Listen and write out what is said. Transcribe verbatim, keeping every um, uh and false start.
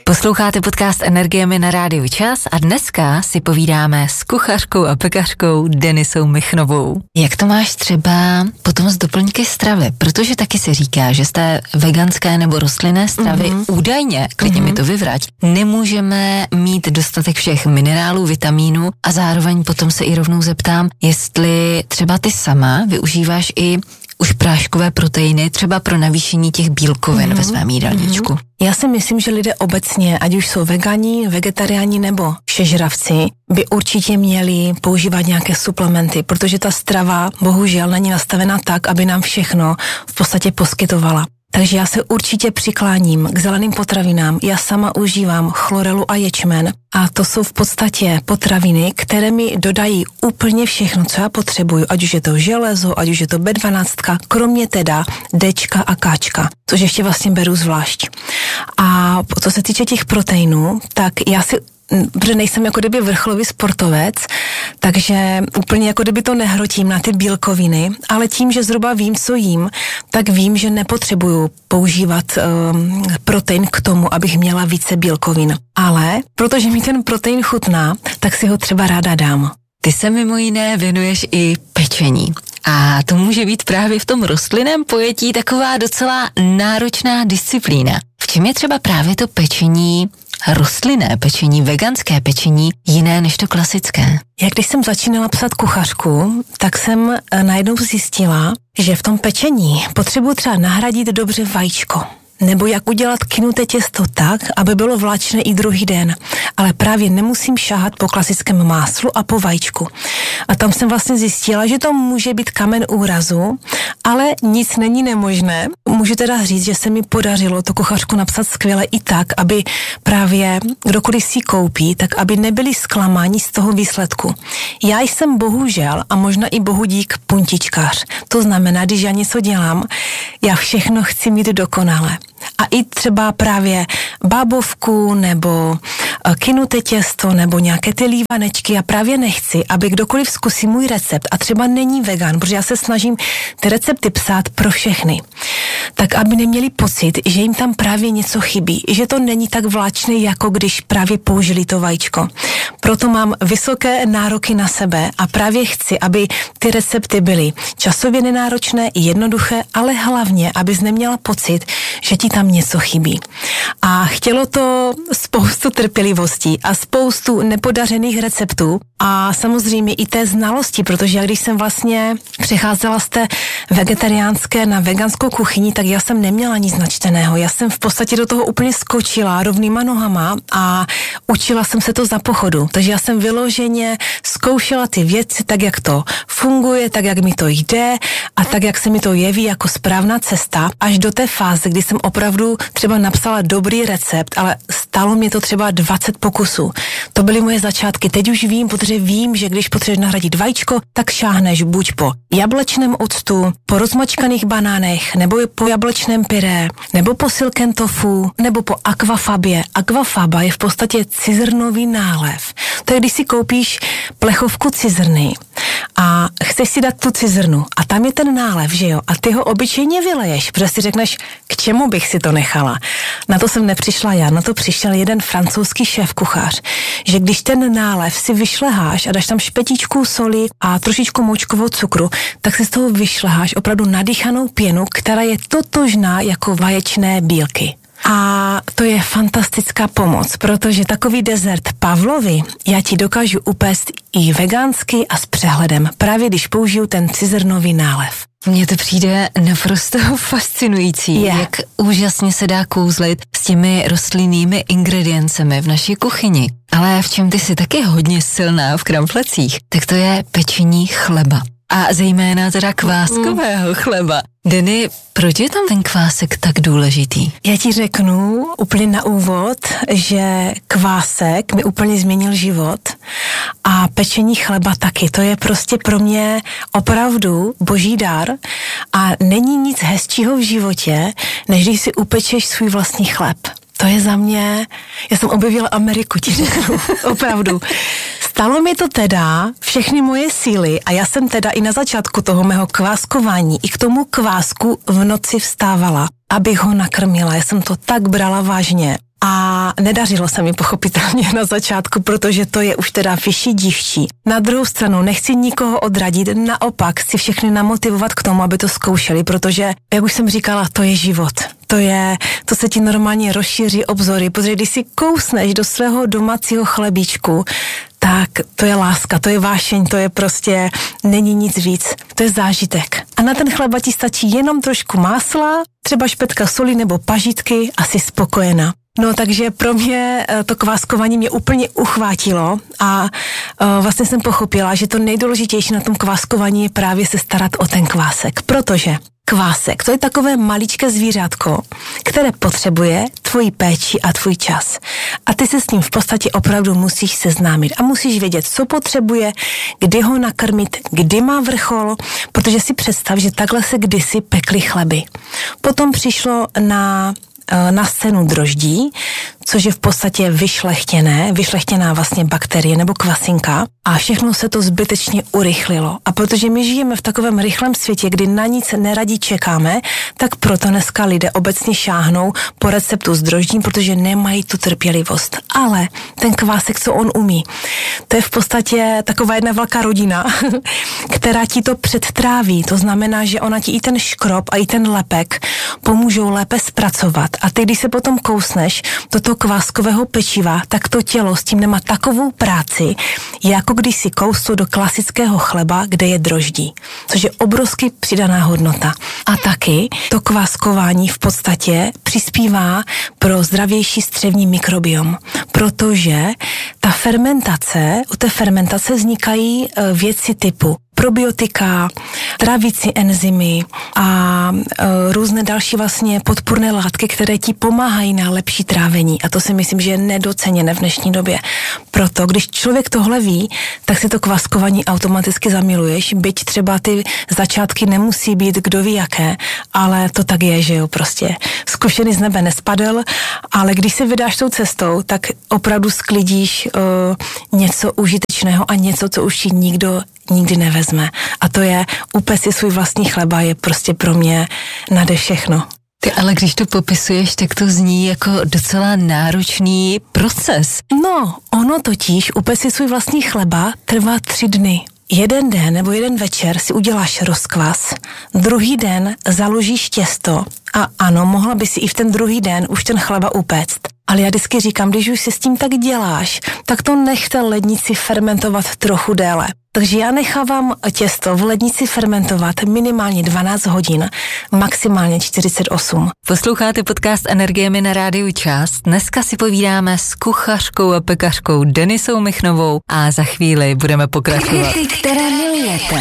Posloucháte podcast Energiemi na rádiu Čas a dneska si povídáme s kuchařkou a pekařkou Denisou Michnovou. Jak to máš třeba potom s doplňky stravy? Protože taky se říká, že z té veganské nebo rostlinné stravy mm-hmm. údajně, klidně mm-hmm. mi to vyvrať, nemůžeme mít dostatek všech minerálů, vitamínů a zároveň potom se i rovnou zeptám, jestli třeba ty sama využíváš i už práškové proteiny, třeba pro navýšení těch bílkovin mm-hmm. ve svém jídelníčku. Mm-hmm. Já si myslím, že lidé obecně, ať už jsou vegani, vegetariáni nebo všežravci, by určitě měli používat nějaké suplementy, protože ta strava bohužel není nastavena tak, aby nám všechno v podstatě poskytovala. Takže já se určitě přikláním k zeleným potravinám. Já sama užívám chlorelu a ječmen a to jsou v podstatě potraviny, které mi dodají úplně všechno, co já potřebuju, ať už je to železo, ať už je to bé dvanáct, kromě teda Dčka a Kčka, což ještě vlastně beru zvlášť. A co se týče těch proteinů, tak já si protože nejsem jako kdyby vrcholový sportovec, takže úplně jako kdyby to nehrotím na ty bílkoviny, ale tím, že zhruba vím, co jím, tak vím, že nepotřebuju používat um, protein k tomu, abych měla více bílkovin. Ale protože mi ten protein chutná, tak si ho třeba ráda dám. Ty se mimo jiné věnuješ i pečení. A to může být právě v tom rostlinném pojetí taková docela náročná disciplína. V čem je třeba právě to pečení, rostlinné pečení, veganské pečení jiné než to klasické? Jak když jsem začínala psát kuchařku, tak jsem najednou zjistila, že v tom pečení potřebuji třeba nahradit dobře vajíčko. Nebo jak udělat kynuté těsto tak, aby bylo vláčné i druhý den. Ale právě nemusím šáhat po klasickém máslu a po vajíčku. A tam jsem vlastně zjistila, že to může být kamen úrazu, ale nic není nemožné. Můžu teda říct, že se mi podařilo tu kuchařku napsat skvěle i tak, aby právě kdokoliv si koupí, tak aby nebyli zklamáni z toho výsledku. Já jsem bohužel a možná i bohu dík puntičkář. To znamená, když já něco dělám, já všechno chci mít dokonale. A i třeba právě bábovku nebo kynuté těsto nebo nějaké ty lívanečky. Já právě nechci, aby kdokoliv zkusí můj recept a třeba není vegan, protože já se snažím ty recepty psát pro všechny. Tak aby neměli pocit, že jim tam právě něco chybí, že to není tak vláčné, jako když právě použili to vajíčko. Proto mám vysoké nároky na sebe a právě chci, aby ty recepty byly časově nenáročné, jednoduché, ale hlavně, abys neměla pocit, že ti tam něco chybí. A chtělo to spoustu trpělivostí a spoustu nepodařených receptů a samozřejmě i té znalosti, protože když jsem vlastně přecházela z té vegetariánské na veganskou kuchyni, tak já jsem neměla nic načteného. Já jsem v podstatě do toho úplně skočila rovnýma nohama a učila jsem se to za pochodu. Takže já jsem vyloženě zkoušela ty věci tak, jak to funguje, tak, jak mi to jde a tak, jak se mi to jeví jako správná cesta, až do té fáze, kdy jsem opravdu třeba napsala dobrý recept, ale stalo mě to třeba dvacet pokusů. To byly moje začátky. Teď už vím, protože vím, že když potřebuješ nahradit vajíčko, tak šáhneš buď po jablečném octu, po rozmačkaných banánech, nebo po jablečném pyré, nebo po silken tofu, nebo po aquafabě. Aquafaba je v podstatě cizrnový nálev. To je, když si koupíš plechovku cizrny a chceš si dát tu cizrnu a tam je ten nálev, že jo? A ty ho obyčejně vyleješ, protože si řekneš, k čemu bych si to nechala. Na to jsem nepřišla já, na to přišel jeden francouzský šéf kuchař, že když ten nálev si vyšleháš a dáš tam špetičku soli a trošičku moučkovou cukru, tak si z toho vyšleháš opravdu nadýchanou pěnu, která je totožná jako vaječné bílky. A to je fantastická pomoc, protože takový dezert Pavlovi já ti dokážu upéct i vegansky a s přehledem, právě když použiju ten cizrnový nálev. Mně to přijde naprosto fascinující, je. Jak úžasně se dá kouzlit s těmi rostlinnými ingrediencemi v naší kuchyni. Ale v čem ty jsi taky hodně silná v kramflecích, tak to je pečení chleba. A zejména teda kváskového chleba. Denny, proč je tam ten kvásek tak důležitý? Já ti řeknu úplně na úvod, že kvásek mi úplně změnil život a pečení chleba taky. To je prostě pro mě opravdu boží dar a není nic hezčího v životě, než když si upečeš svůj vlastní chléb. To je za mě, já jsem objevila Ameriku, ti řeknu, opravdu. Stalo mi to teda všechny moje síly a já jsem teda i na začátku toho mého kváskování i k tomu kvásku v noci vstávala, abych ho nakrmila. Já jsem to tak brala vážně. A nedařilo se mi pochopitelně na začátku, protože to je už teda vyšší dívčí. Na druhou stranu nechci nikoho odradit, naopak chci všechny namotivovat k tomu, aby to zkoušeli, protože, jak už jsem říkala, to je život. To je, to se ti normálně rozšíří obzory, protože když si kousneš do svého domácího chlebíčku, tak to je láska, to je vášeň, to je prostě, není nic víc, to je zážitek. A na ten chleba ti stačí jenom trošku másla, třeba špetka soli nebo pažitky a jsi spokojená. No takže pro mě to kváskování mě úplně uchvátilo a uh, vlastně jsem pochopila, že to nejdůležitější na tom kváskování je právě se starat o ten kvásek, protože kvásek, to je takové maličké zvířátko, které potřebuje tvoji péči a tvůj čas. A ty se s ním v podstatě opravdu musíš seznámit a musíš vědět, co potřebuje, kdy ho nakrmit, kdy má vrchol, protože si představ, že takhle se kdysi pekly chleby. Potom přišlo na na scénu droždí, což je v podstatě vyšlechtěné, vyšlechtěná vlastně bakterie nebo kvasinka a všechno se to zbytečně urychlilo. A protože my žijeme v takovém rychlém světě, kdy na nic neradí čekáme, tak proto dneska lidé obecně šáhnou po receptu s droždím, protože nemají tu trpělivost. Ale ten kvásek, co on umí, to je v podstatě taková jedna velká rodina, která ti to předtráví. To znamená, že ona ti i ten škrob a i ten lepek pomůžou lépe zpracovat. A ty, když se potom kousneš do toho kváskového pečiva, tak to tělo s tím nemá takovou práci, jako když si kousl do klasického chleba, kde je droždí, což je obrovsky přidaná hodnota. A taky to kváskování v podstatě přispívá pro zdravější střevní mikrobiom, protože ta fermentace, u té fermentace vznikají věci typu probiotika, trávící enzymy a e, různé další vlastně podpůrné látky, které ti pomáhají na lepší trávení. A to si myslím, že je nedoceněné v dnešní době. Proto, když člověk tohle ví, tak si to kváskování automaticky zamiluješ, byť třeba ty začátky nemusí být kdo ví jaké, ale to tak je, že jo, prostě. Zkušený z nebe nespadl, ale když se vydáš tou cestou, tak opravdu sklidíš e, něco užitečného a něco, co už ti nikdo nikdy nevezme. A to je, upec si svůj vlastní chleba, je prostě pro mě nade všechno. Ty, ale když to popisuješ, tak to zní jako docela náročný proces. No, ono totiž, upec si svůj vlastní chleba trvá tři dny. Jeden den nebo jeden večer si uděláš rozkvas, druhý den založíš těsto a ano, mohla by si i v ten druhý den už ten chleba upéct. Ale já vždycky říkám, když už si s tím tak děláš, tak to nechte lednici fermentovat trochu déle. Takže já nechávám těsto v lednici fermentovat minimálně dvanáct hodin, maximálně čtyřicet osm. Posloucháte podcast Energiemi na rádiu Čas. Dneska si povídáme s kuchařkou a pekařkou Denisou Michnovou a za chvíli budeme pokračovat. Které milujete.